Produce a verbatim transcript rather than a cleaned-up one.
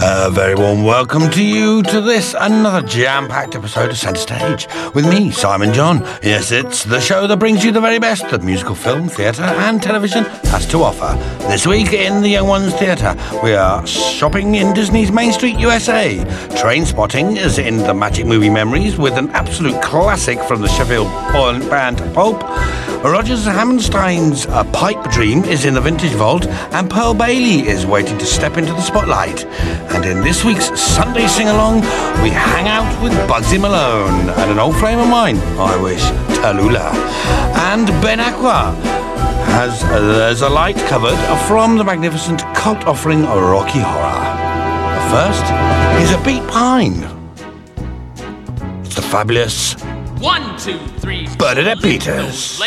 A very warm welcome to you to this, another jam-packed episode of Centre Stage, with me, Simon John. Yes, it's the show that brings you the very best that musical film, theatre and television has to offer. This week in the Young Ones Theatre, we are shopping in Disney's Main Street, U S A. Train spotting is in the Magic Movie Memories with an absolute classic from the Sheffield band Pulp. Rodgers and Hammerstein's A Pipe Dream is in the Vintage Vault, and Pearl Bailey is waiting to step into the spotlight. And in this week's Sunday sing-along, we hang out with Bugsy Malone and an old flame of mine, I wish, Tallulah. And Ben Aqua has uh, There's a Light covered from the magnificent cult offering of Rocky Horror. But first is A Beat Pine. It's the fabulous One, two, three, Bernadette Peters.